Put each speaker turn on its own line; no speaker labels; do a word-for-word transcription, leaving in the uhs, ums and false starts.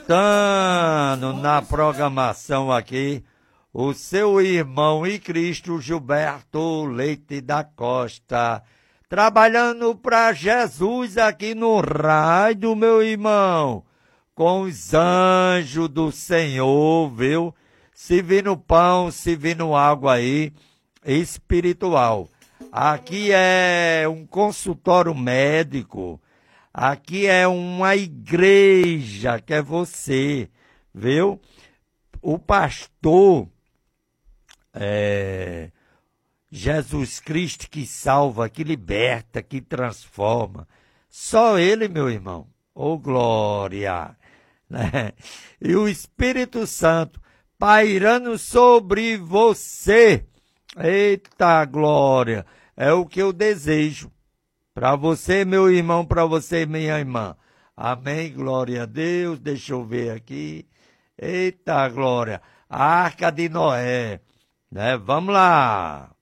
voltando na programação aqui, o seu irmão em Cristo, Gilberto Leite da Costa, trabalhando para Jesus aqui no rádio, meu irmão, com os anjos do Senhor, viu? Servindo pão, servindo água aí, espiritual. Aqui é um consultório médico, aqui é uma igreja, que é você, viu? O pastor é Jesus Cristo que salva, que liberta, que transforma. Só Ele, meu irmão. Ô, glória! Né? E o Espírito Santo pairando sobre você. Eita, glória! É o que eu desejo para você, meu irmão, para você, minha irmã. Amém, glória a Deus. Deixa eu ver aqui. Eita, glória! A Arca de Noé, né? Vamos lá.